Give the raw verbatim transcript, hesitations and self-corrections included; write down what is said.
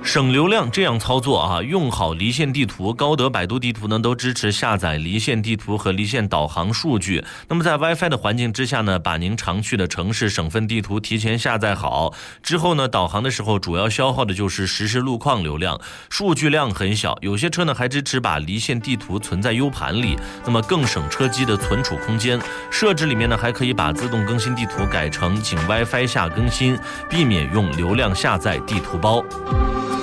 省流量这样操作啊，用好离线地图，高德、百度地图呢都支持下载离线地图和离线导航数据。那么在 WiFi 的环境之下呢，把您常去的城市、省份地图提前下载好之后呢，导航的时候主要消耗的就是实时路况流量，数据量很小。有些车呢还支持把离线地图存在 U 盘里，那么更省车机的存储空间。设置里面呢还可以把自动更新地图改成仅 WiFi 下更新，避免用流量下载地图包。